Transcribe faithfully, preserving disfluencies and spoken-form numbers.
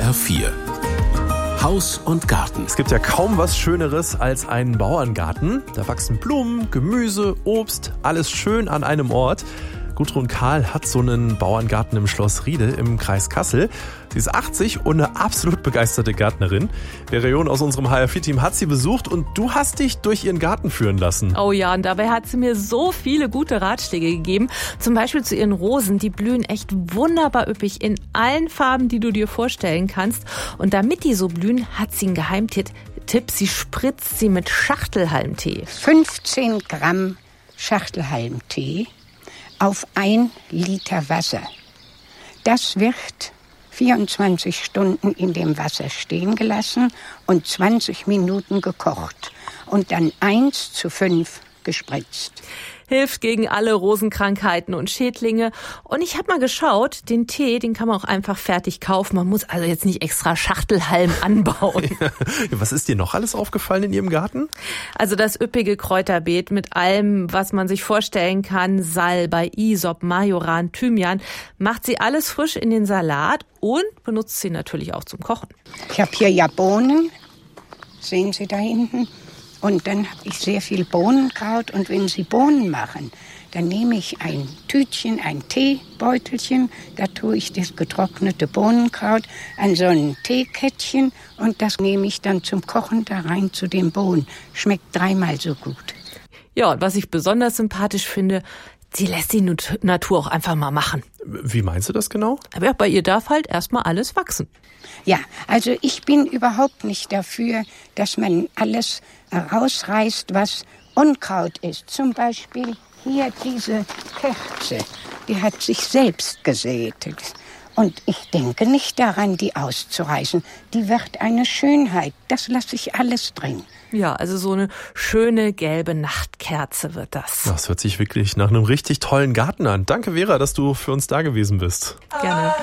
R vier. Haus und Garten. Es gibt ja kaum was Schöneres als einen Bauerngarten. Da wachsen Blumen, Gemüse, Obst, alles schön an einem Ort. Gudrun Kahl hat so einen Bauerngarten im Schloss Riedel im Kreis Kassel. Sie ist achtzig und eine absolut begeisterte Gärtnerin. Verion aus unserem H R vier Team hat sie besucht und du hast dich durch ihren Garten führen lassen. Oh ja, und dabei hat sie mir so viele gute Ratschläge gegeben. Zum Beispiel zu ihren Rosen. Die blühen echt wunderbar üppig in allen Farben, die du dir vorstellen kannst. Und damit die so blühen, hat sie einen Geheimtipp. Sie spritzt sie mit Schachtelhalmtee. fünfzehn Gramm Schachtelhalmtee auf ein Liter Wasser. Das wird vierundzwanzig Stunden in dem Wasser stehen gelassen und zwanzig Minuten gekocht und dann eins zu fünf gespritzt. Hilft gegen alle Rosenkrankheiten und Schädlinge. Und ich habe mal geschaut, den Tee, den kann man auch einfach fertig kaufen. Man muss also jetzt nicht extra Schachtelhalm anbauen. Ja, was ist dir noch alles aufgefallen in ihrem Garten? Also das üppige Kräuterbeet mit allem, was man sich vorstellen kann. Salbei, Isop, Majoran, Thymian. Macht sie alles frisch in den Salat und benutzt sie natürlich auch zum Kochen. Ich habe hier ja Bohnen. Sehen Sie da hinten? Und dann habe ich sehr viel Bohnenkraut. Und wenn Sie Bohnen machen, dann nehme ich ein Tütchen, ein Teebeutelchen. Da tue ich das getrocknete Bohnenkraut an so ein Teekettchen. Und das nehme ich dann zum Kochen da rein zu den Bohnen. Schmeckt dreimal so gut. Ja, und was ich besonders sympathisch finde, sie lässt die Natur auch einfach mal machen. Wie meinst du das genau? Aber ja, bei ihr darf halt erstmal alles wachsen. Ja, also ich bin überhaupt nicht dafür, dass man alles rausreißt, was Unkraut ist. Zum Beispiel hier diese Kerze, die hat sich selbst gesät. Und ich denke nicht daran, die auszureißen. Die wird eine Schönheit. Das lasse ich alles drin. Ja, also so eine schöne gelbe Nachtkerze wird das. Das hört sich wirklich nach einem richtig tollen Garten an. Danke, Vera, dass du für uns da gewesen bist. Gerne.